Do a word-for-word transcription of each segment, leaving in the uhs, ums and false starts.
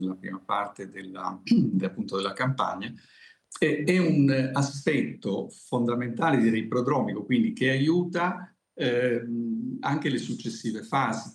la prima parte della, appunto della campagna, è, è un aspetto fondamentale, direi prodromico, quindi che aiuta ehm, anche le successive fasi.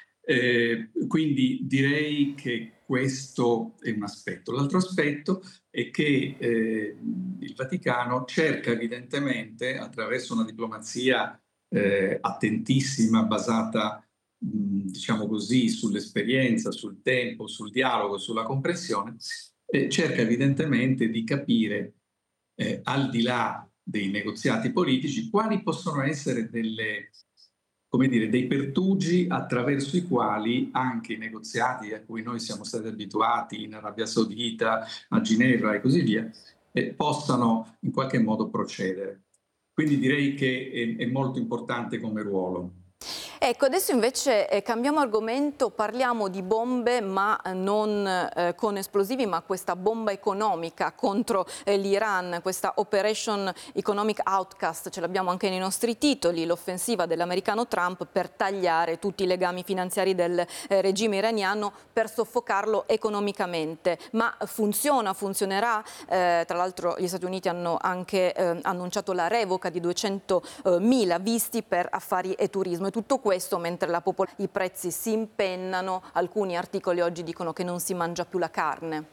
Eh, quindi direi che questo è un aspetto. L'altro aspetto è che eh, il Vaticano cerca evidentemente, attraverso una diplomazia eh, attentissima, basata mh, diciamo così, sull'esperienza, sul tempo, sul dialogo, sulla comprensione, eh, cerca evidentemente di capire, eh, al di là dei negoziati politici, quali possono essere delle, come dire, dei pertugi attraverso i quali anche i negoziati a cui noi siamo stati abituati in Arabia Saudita, a Ginevra e così via, eh, possano in qualche modo procedere. Quindi direi che è, è molto importante come ruolo. Ecco, adesso invece eh, cambiamo argomento, parliamo di bombe ma non eh, con esplosivi, ma questa bomba economica contro eh, l'Iran, questa Operation Economic Outcast, ce l'abbiamo anche nei nostri titoli, l'offensiva dell'americano Trump per tagliare tutti i legami finanziari del eh, regime iraniano, per soffocarlo economicamente. Ma funziona, funzionerà? Eh, tra l'altro gli Stati Uniti hanno anche eh, annunciato la revoca di duecentomila visti per affari e turismo, e tutto questo mentre la popol- i prezzi si impennano, alcuni articoli oggi dicono che non si mangia più la carne.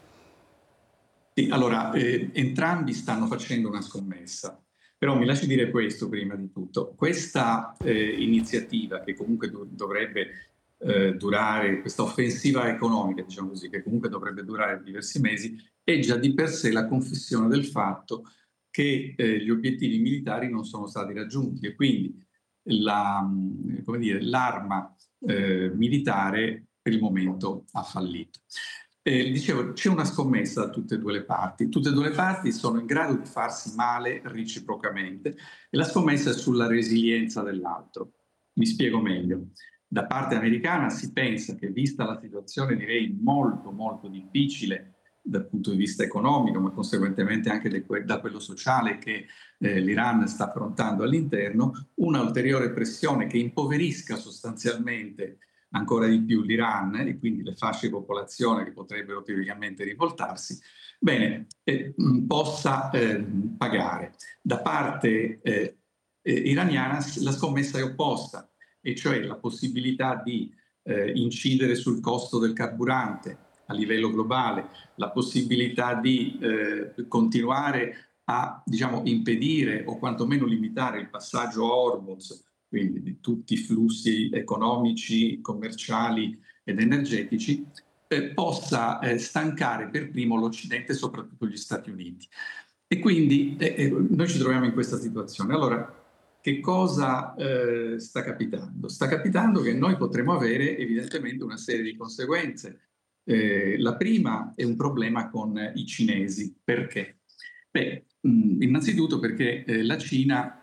Sì, allora, eh, entrambi stanno facendo una scommessa, però mi lasci dire questo prima di tutto. Questa eh, iniziativa, che comunque do- dovrebbe eh, durare, questa offensiva economica, diciamo così, che comunque dovrebbe durare diversi mesi, è già di per sé la confessione del fatto che eh, gli obiettivi militari non sono stati raggiunti e quindi la, mh, come dire, l'arma eh, militare per il momento ha fallito. Eh, dicevo, c'è una scommessa da tutte e due le parti. Tutte e due le parti sono in grado di farsi male reciprocamente e la scommessa è sulla resilienza dell'altro. Mi spiego meglio. Da parte americana si pensa che, vista la situazione direi molto molto difficile dal punto di vista economico, ma conseguentemente anche da quello sociale che eh, l'Iran sta affrontando all'interno, una ulteriore pressione che impoverisca sostanzialmente ancora di più l'Iran e quindi le fasce di popolazione che potrebbero teoricamente rivoltarsi, bene, eh, possa eh, pagare. Da parte eh, eh, iraniana la scommessa è opposta, e cioè la possibilità di eh, incidere sul costo del carburante a livello globale, la possibilità di eh, continuare a, diciamo, impedire o quantomeno limitare il passaggio a Hormuz, quindi di tutti i flussi economici, commerciali ed energetici, eh, possa eh, stancare per primo l'Occidente e soprattutto gli Stati Uniti. E quindi eh, eh, noi ci troviamo in questa situazione. Allora, che cosa eh, sta capitando? Sta capitando che noi potremo avere evidentemente una serie di conseguenze. Eh, la prima è un problema con i cinesi. Perché? Beh, mh, innanzitutto perché eh, la Cina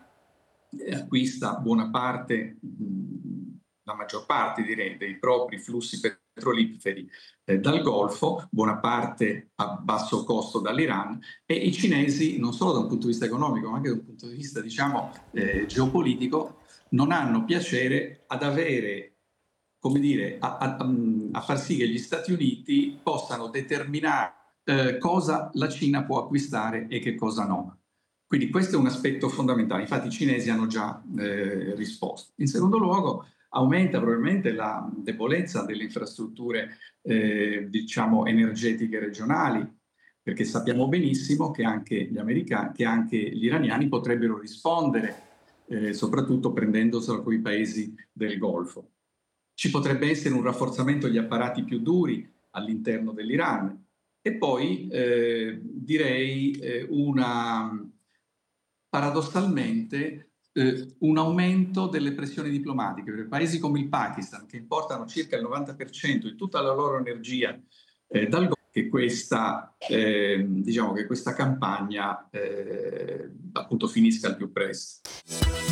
acquista buona parte, mh, la maggior parte direi, dei propri flussi petroliferi eh, dal Golfo, buona parte a basso costo dall'Iran, e i cinesi, non solo da un punto di vista economico, ma anche da un punto di vista, diciamo, eh, geopolitico, non hanno piacere ad avere, come dire, a, a, a far sì che gli Stati Uniti possano determinare eh, cosa la Cina può acquistare e che cosa no. Quindi questo è un aspetto fondamentale, infatti i cinesi hanno già eh, risposto. In secondo luogo, aumenta probabilmente la debolezza delle infrastrutture eh, diciamo energetiche regionali, perché sappiamo benissimo che anche gli americani, che anche gli iraniani potrebbero rispondere, eh, soprattutto prendendoselo con i paesi del Golfo. Ci potrebbe essere un rafforzamento degli apparati più duri all'interno dell'Iran e poi eh, direi eh, una paradossalmente eh, un aumento delle pressioni diplomatiche per paesi come il Pakistan, che importano circa il novanta per cento di tutta la loro energia eh, dal Golfo, che questa, eh, diciamo che questa campagna eh, appunto finisca al più presto.